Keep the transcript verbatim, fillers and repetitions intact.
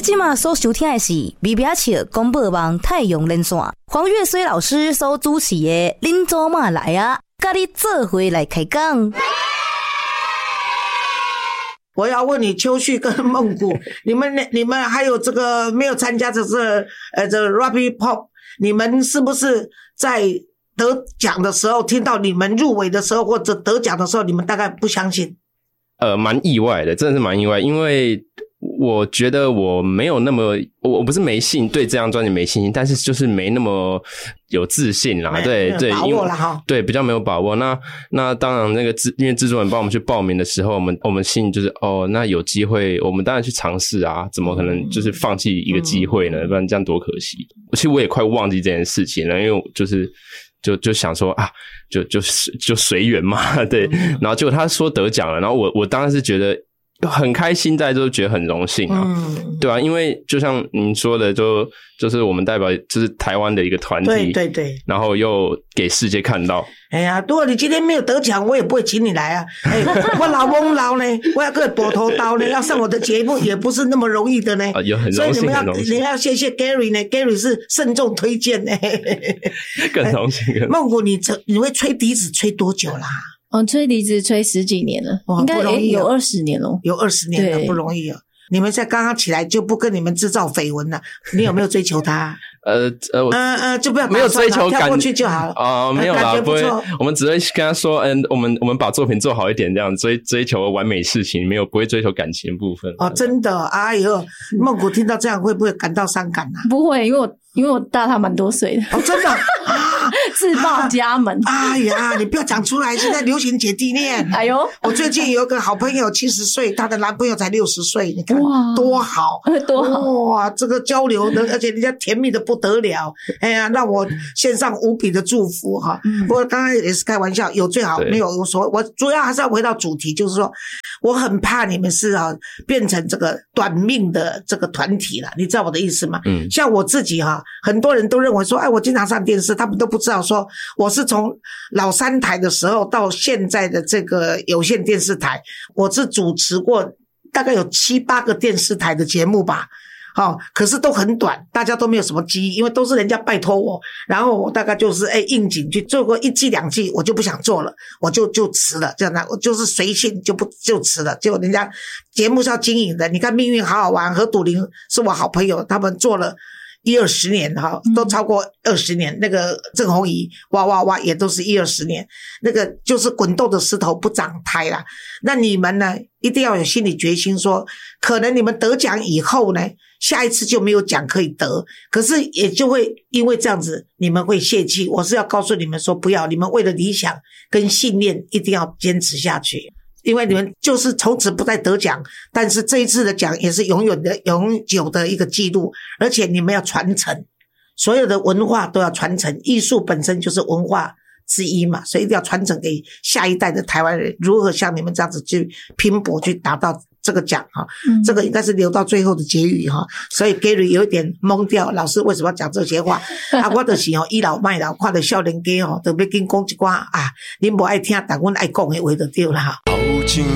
即马所收听的是微表笑广播网太阳连线，黄月水老师所主持的恁祖妈来啊，甲你做伙来开讲。 我要问你，秋旭跟梦谷，你们你们还有这个没有参加这个呃这个 Rugby Pop， 你们是不是在得奖的时候听到你们入围的时候或者得奖的时候，你们大概不相信？ 呃，蛮意外的，真的是蛮意外，因为我觉得我没有那么，我我不是没信对这张专辑没信心，但是就是没那么有自信啦，对对， 把握啦哈， 对比较没有把握。那那当然，那个制因为制作人帮我们去报名的时候，我们我们心里就是哦，那有机会，我们当然去尝试啊，怎么可能就是放弃一个机会呢？不然这样多可惜。其实我也快忘记这件事情了，因为就是就就想说啊，就就就随缘嘛，对。然后结果他说得奖了，然后我我当然是觉得很开心，在就觉得很荣幸啊，嗯、对啊，因为就像您说的，就就是我们代表就是台湾的一个团体， 对对对， 然后又给世界看到。 哎呀，如果你今天没有得奖，我也不会请你来啊。哎，我老翁老呢，我要个跛头刀呢，要上我的节目也不是那么容易的呢。 啊，有很荣幸，所以你们要你要谢谢 Gary 呢 ，Gary 是慎重推荐呢。 更荣幸。 梦谷，你你会吹笛子吹多久啦？ 哦，吹笛子吹十几年了，应该也有二十年了， 有二十年了，不容易哦。你们在刚刚起来就不跟你们制造绯闻了，你有没有追求他？ 呃呃， 呃呃，就不要没有追求感， 跳过去就好了。 啊、呃，没有啦，不会。我们只会跟他说，嗯，我们我们把作品做好一点，这样追追求完美事情，没有不会追求感情部分。 哦，真的，哎呦，梦谷听到这样会不会感到伤感啊？ 不会，因为我因为我大他蛮多岁的。 哦，真的。 自报家门。 哎呀，你不要讲出来，现在流行姐弟恋。 哎呦， 我最近有个好朋友七十岁，她的男朋友才六十岁，你看多好， 多好哇！这个交流的，而且人家甜蜜的不得了。哎呀，让我献上无比的祝福哈。嗯、不过刚刚也是开玩笑，有最好没有无所谓。我主要还是要回到主题，就是说，我很怕你们是啊变成这个短命的这个团体了，你知道我的意思吗？嗯，像我自己哈，很多人都认为说，哎，我经常上电视，他们都不知道说我是从老三台的时候到现在的这个有线电视台，我是主持过大概有七八个电视台的节目吧。好、哦，可是都很短，大家都没有什么记忆，因为都是人家拜托我，然后我大概就是哎应景去做过一季两季，我就不想做了，我就就辞了，这样的，我就是随性就不就辞了。结果人家节目是要经营的，你看命运好好玩，何笃林是我好朋友，他们做了一二十年哈，都超过二十年。那个郑弘仪哇哇哇也都是一二十年，那个就是滚动的石头不长胎啦。那你们呢，一定要有心理决心说，可能你们得奖以后呢，下一次就没有奖可以得，可是也就会因为这样子，你们会泄气。我是要告诉你们说，不要，你们为了理想跟信念，一定要坚持下去。因为你们就是从此不再得奖，但是这一次的奖也是永远的、永久的一个记录，而且你们要传承，所有的文化都要传承，艺术本身就是文化之一嘛，所以一定要传承给下一代的台湾人，如何像你们这样子去拼搏去达到这个奖哈、嗯，这个应该是留到最后的结语哈。所以 Gary 有一点懵掉，老师为什么要讲这些话？啊，我就是吼倚老卖老，看到少年家吼，特别跟讲一寡啊，恁无爱听，但阮爱讲的话就对了哈。